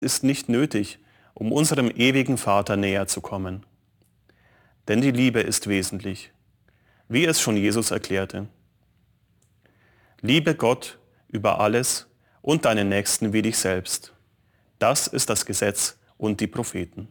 ist nicht nötig, um unserem ewigen Vater näher zu kommen. Denn die Liebe ist wesentlich, wie es schon Jesus erklärte. Liebe Gott über alles und deinen Nächsten wie dich selbst. Das ist das Gesetz und die Propheten.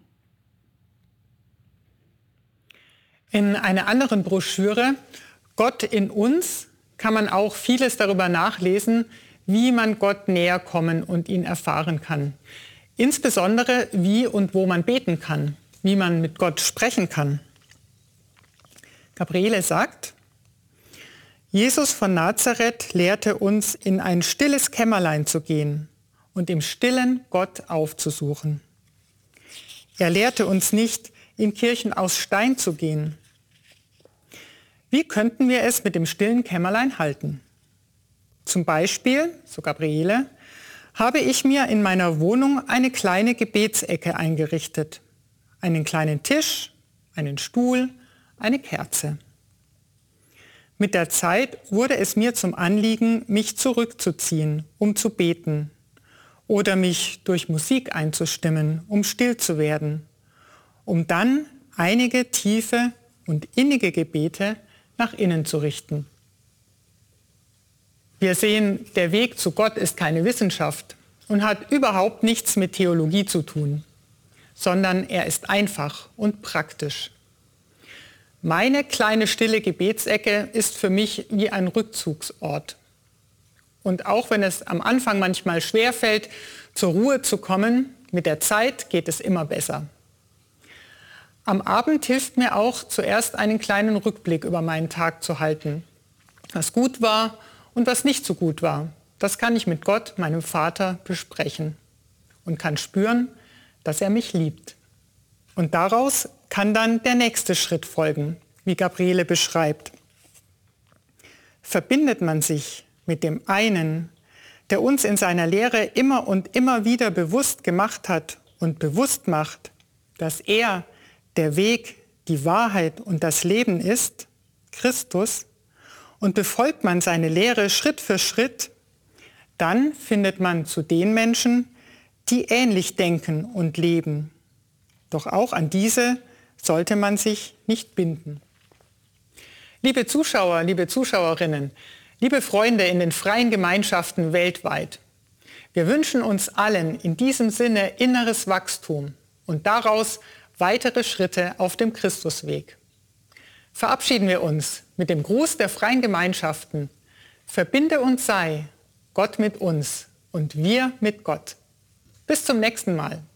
In einer anderen Broschüre, Gott in uns, kann man auch vieles darüber nachlesen, wie man Gott näher kommen und ihn erfahren kann. Insbesondere wie und wo man beten kann, wie man mit Gott sprechen kann. Gabriele sagt, Jesus von Nazareth lehrte uns, in ein stilles Kämmerlein zu gehen und im Stillen Gott aufzusuchen. Er lehrte uns nicht, in Kirchen aus Stein zu gehen. Wie könnten wir es mit dem stillen Kämmerlein halten? Zum Beispiel, so Gabriele, habe ich mir in meiner Wohnung eine kleine Gebetsecke eingerichtet. Einen kleinen Tisch, einen Stuhl, eine Kerze. Mit der Zeit wurde es mir zum Anliegen, mich zurückzuziehen, um zu beten. Oder mich durch Musik einzustimmen, um still zu werden. Um dann einige tiefe und innige Gebete nach innen zu richten. Wir sehen, der Weg zu Gott ist keine Wissenschaft und hat überhaupt nichts mit Theologie zu tun, sondern er ist einfach und praktisch. Meine kleine stille Gebetsecke ist für mich wie ein Rückzugsort. Und auch wenn es am Anfang manchmal schwerfällt, zur Ruhe zu kommen, mit der Zeit geht es immer besser. Am Abend hilft mir auch, zuerst einen kleinen Rückblick über meinen Tag zu halten. Was gut war und was nicht so gut war, das kann ich mit Gott, meinem Vater, besprechen und kann spüren, dass er mich liebt. Und daraus kann dann der nächste Schritt folgen, wie Gabriele beschreibt. Verbindet man sich mit dem einen, der uns in seiner Lehre immer und immer wieder bewusst gemacht hat und bewusst macht, dass er der Weg, die Wahrheit und das Leben ist, Christus, und befolgt man seine Lehre Schritt für Schritt, dann findet man zu den Menschen, die ähnlich denken und leben. Doch auch an diese sollte man sich nicht binden. Liebe Zuschauer, liebe Zuschauerinnen, liebe Freunde in den freien Gemeinschaften weltweit, wir wünschen uns allen in diesem Sinne inneres Wachstum und daraus weitere Schritte auf dem Christusweg. Verabschieden wir uns mit dem Gruß der freien Gemeinschaften. Verbinde und sei Gott mit uns und wir mit Gott. Bis zum nächsten Mal.